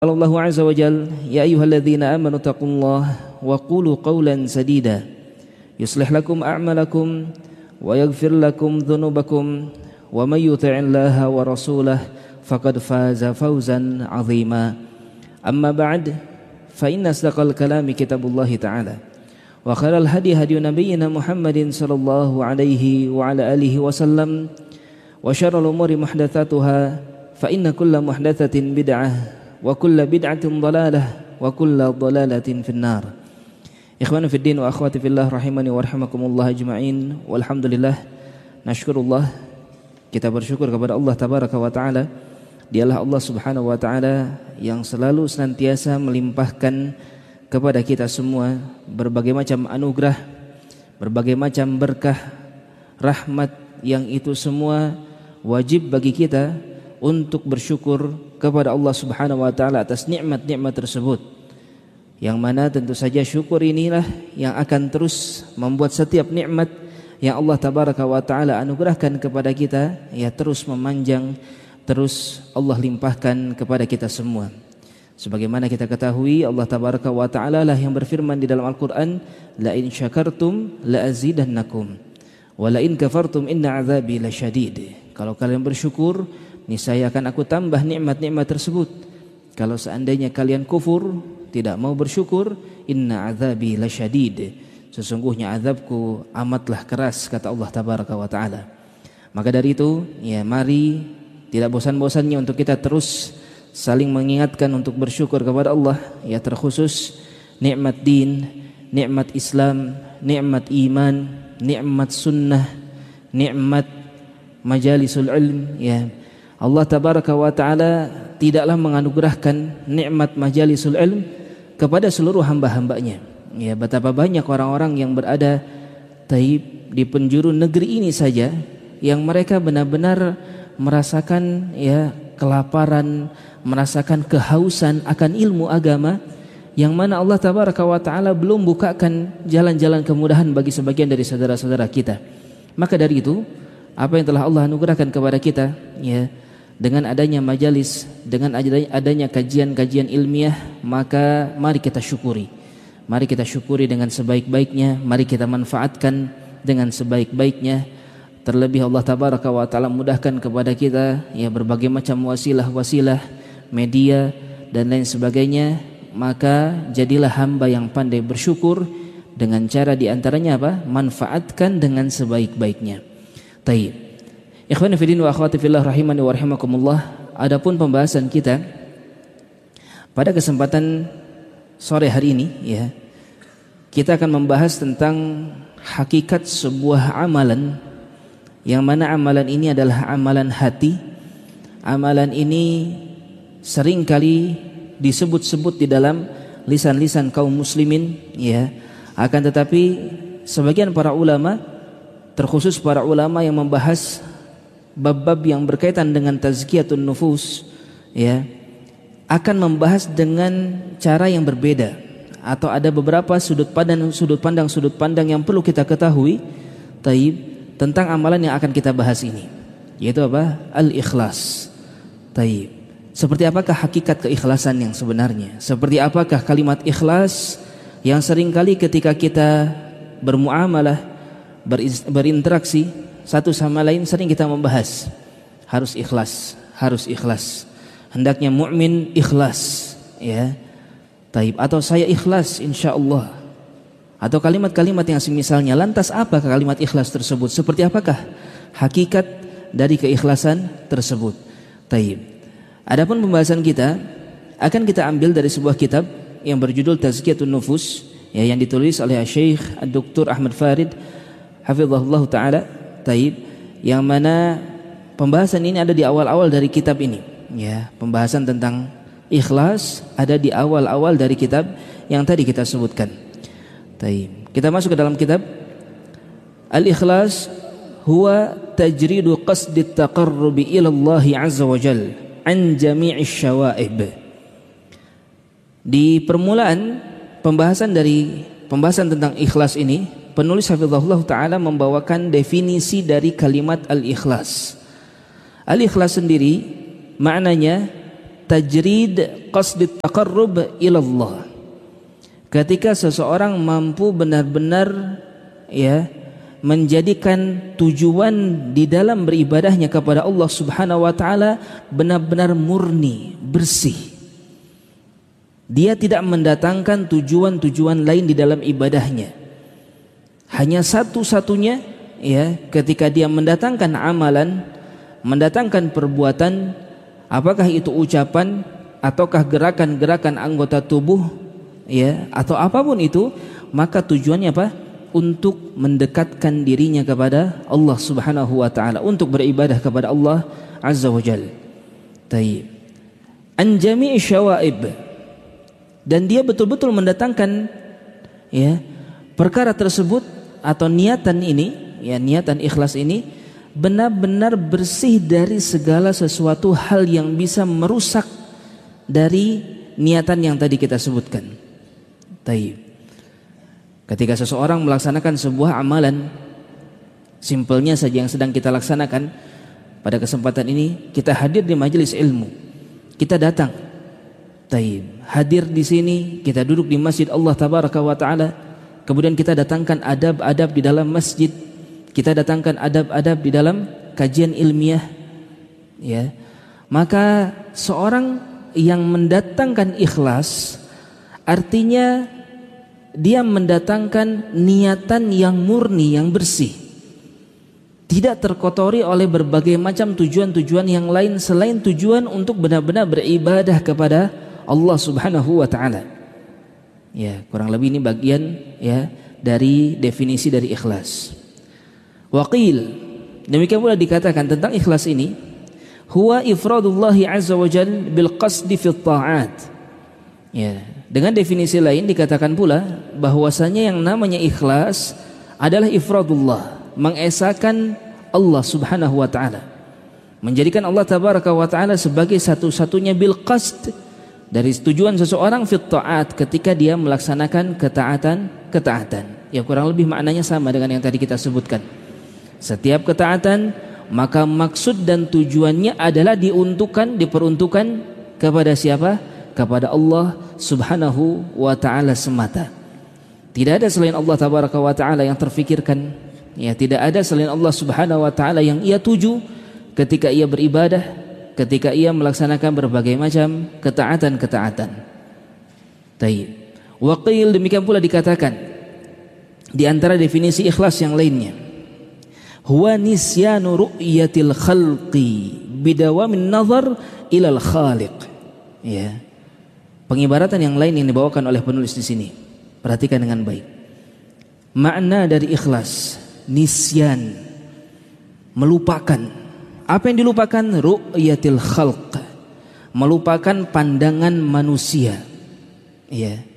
قال الله عز وجل يا أيها الذين آمنوا اتقوا الله وقولوا قولا سديدا يصلح لكم أعمالكم ويغفر لكم ذنوبكم ومن يطع الله ورسوله فقد فاز فوزا عظيما أما بعد فإن أصدق الكلام كتاب الله تعالى وخير الهدي هدي نبينا محمد صلى الله عليه وعلى آله وسلم وشر الأمور محدثاتها فإن كل محدثة بدعة wa kullu bid'atin dhalalah wa kullu dhalalatin finnar. Ikhwani fid din wa akhwati fillah rahimani wa rahimakumullah ajma'in. Walhamdulillah nashkurullah, kita bersyukur kepada Allah tabaraka wa taala. Dialah Allah subhanahu wa taala yang selalu senantiasa melimpahkan kepada kita semua berbagai macam anugerah, berbagai macam berkah, rahmat yang itu semua wajib bagi kita untuk bersyukur kepada Allah Subhanahu wa taala atas nikmat-nikmat tersebut. Yang mana tentu saja syukur inilah yang akan terus membuat setiap nikmat yang Allah tabaraka wa taala anugerahkan kepada kita ya terus memanjang, terus Allah limpahkan kepada kita semua. Sebagaimana kita ketahui, Allah tabaraka wa taala lah yang berfirman di dalam Al-Qur'an, la in syakartum la azidannakum wa la in kafartum inna azabi lasyadid. Kalau kalian bersyukur, niscaya akan aku tambah nikmat-nikmat tersebut. Kalau seandainya kalian kufur, tidak mau bersyukur, inna azabi lasyadid, sesungguhnya azabku amatlah keras, kata Allah tabaraka wa taala. Maka dari itu, ya mari tidak bosan-bosannya untuk kita terus saling mengingatkan untuk bersyukur kepada Allah, ya terkhusus nikmat din, nikmat Islam, nikmat iman, nikmat sunnah, nikmat majalisul ilm, ya. Allah tabaraka wa taala tidaklah menganugerahkan nikmat majalisul ilm kepada seluruh hamba-hambanya. Ya, betapa banyak orang-orang yang berada di penjuru negeri ini saja yang mereka benar-benar merasakan ya kelaparan, merasakan kehausan akan ilmu agama, yang mana Allah tabaraka wa taala belum bukakan jalan-jalan kemudahan bagi sebagian dari saudara-saudara kita. Maka dari itu, apa yang telah Allah anugerahkan kepada kita, ya, dengan adanya majalis, dengan adanya kajian-kajian ilmiah, maka mari kita syukuri. Mari kita syukuri dengan sebaik-baiknya, mari kita manfaatkan dengan sebaik-baiknya. Terlebih Allah tabaraka wa taala mudahkan kepada kita ya berbagai macam wasilah-wasilah, media dan lain sebagainya, maka jadilah hamba yang pandai bersyukur dengan cara diantaranya apa? Manfaatkan dengan sebaik-baiknya. Taib. Ikhwani fillah wa akhwati fillah rahimani wa rahimakumullah. Adapun pembahasan kita pada kesempatan sore hari ini, ya, kita akan membahas tentang hakikat sebuah amalan, yang mana amalan ini adalah amalan hati. Amalan ini seringkali disebut-sebut di dalam lisan-lisan kaum muslimin, ya. Akan tetapi sebagian para ulama, terkhusus para ulama yang membahas bab-bab yang berkaitan dengan tazkiyatun nufus, ya, akan membahas dengan cara yang berbeda, atau ada beberapa sudut pandang yang perlu kita ketahui tentang amalan yang akan kita bahas ini, yaitu apa? Al-ikhlas. Seperti apakah hakikat keikhlasan yang sebenarnya? Seperti apakah kalimat ikhlas yang seringkali ketika kita bermuamalah, berinteraksi satu sama lain sering kita membahas harus ikhlas, harus ikhlas. Hendaknya mukmin ikhlas, ya. Atau saya ikhlas insyaallah. Atau kalimat-kalimat yang semisalnya. Lantas apa kalimat ikhlas tersebut? Seperti apakah hakikat dari keikhlasan tersebut? Adapun pembahasan kita akan kita ambil dari sebuah kitab yang berjudul Tazkiyatun Nufus, ya, yang ditulis oleh Syekh Dr. Ahmad Farid hafizahullah taala. Yang mana pembahasan ini ada di awal-awal dari kitab ini, ya. Pembahasan tentang ikhlas ada di awal-awal dari kitab yang tadi kita sebutkan. Kita masuk ke dalam kitab. Al-ikhlas huwa tajridu qasdi at-taqarrubi ila Allah azza wa jalla an jami'i syawa'ib. Di permulaan pembahasan tentang ikhlas ini, penulis hafizahullah ta'ala membawakan definisi dari kalimat al-ikhlas. Al-ikhlas sendiri maknanya tajrid qasd taqarrub ila Allah. Ketika seseorang mampu benar-benar menjadikan tujuan di dalam beribadahnya kepada Allah Subhanahu wa taala benar-benar murni, bersih. Dia tidak mendatangkan tujuan-tujuan lain di dalam ibadahnya. Hanya satu-satunya ketika dia mendatangkan amalan, mendatangkan perbuatan, apakah itu ucapan ataukah gerakan-gerakan anggota tubuh atau apapun itu, maka tujuannya apa? Untuk mendekatkan dirinya kepada Allah Subhanahu wa taala, untuk beribadah kepada Allah Azza wa Jalla. Tayyib. An jami'i syawaib, dan dia betul-betul mendatangkan perkara tersebut atau niatan ini, niatan ikhlas ini benar-benar bersih dari segala sesuatu hal yang bisa merusak dari niatan yang tadi kita sebutkan. Tayyib. Ketika seseorang melaksanakan sebuah amalan, simpelnya saja yang sedang kita laksanakan pada kesempatan ini, kita hadir di majelis ilmu, kita datang, hadir di sini, kita duduk di masjid Allah Tabaraka wa Taala, kemudian kita datangkan adab-adab di dalam masjid, kita datangkan adab-adab di dalam kajian ilmiah, maka seorang yang mendatangkan ikhlas artinya dia mendatangkan niatan yang murni, yang bersih, tidak terkotori oleh berbagai macam tujuan-tujuan yang lain selain tujuan untuk benar-benar beribadah kepada Allah Subhanahu wa taala. Kurang lebih ini bagian dari definisi dari ikhlas. Waqil, demikian pula dikatakan tentang ikhlas ini, huwa ifradullahi azza wa jalla bil qasdi fi ta'at. Dengan definisi lain dikatakan pula bahwasanya yang namanya ikhlas adalah ifradullah, mengesahkan Allah Subhanahu wa taala, menjadikan Allah Tabaraka wa taala sebagai satu-satunya bil qasd, dari tujuan seseorang fit ta'at, ketika dia melaksanakan ketaatan. Kurang lebih maknanya sama dengan yang tadi kita sebutkan. Setiap ketaatan maka maksud dan tujuannya adalah diperuntukkan kepada siapa? Kepada Allah Subhanahu wa taala semata. Tidak ada selain Allah Tabaraka wa taala yang terfikirkan. Tidak ada selain Allah Subhanahu wa taala yang ia tuju ketika ia beribadah, ketika ia melaksanakan berbagai macam ketaatan-ketaatan. Tayyib. Wa qil, demikian pula dikatakan di antara definisi ikhlas yang lainnya, huwa nisyanu ru'yatil khalqi bidawamin nazar ilal khaliq. Pengibaratan yang lain yang dibawakan oleh penulis di sini, perhatikan dengan baik. Makna dari ikhlas, nisyan, melupakan. Apa yang dilupakan? Ru'yatil khalq, melupakan pandangan manusia.